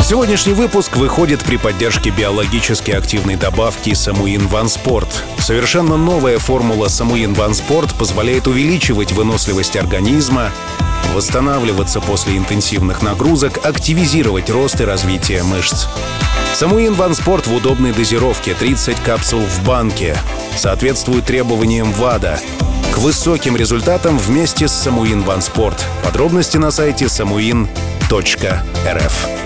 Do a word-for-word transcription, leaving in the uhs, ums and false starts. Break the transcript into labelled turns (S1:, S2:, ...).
S1: Сегодняшний выпуск выходит при поддержке биологически активной добавки Самуин Ван Спорт. Совершенно новая формула Самуин Ван Спорт позволяет увеличивать выносливость организма, восстанавливаться после интенсивных нагрузок, активизировать рост и развитие мышц. Самуин Ван Спорт в удобной дозировке тридцать капсул в банке. Соответствует требованиям ВАДА. К высоким результатам вместе с Самуин Ван Спорт. Подробности на сайте самуин точка эр эф.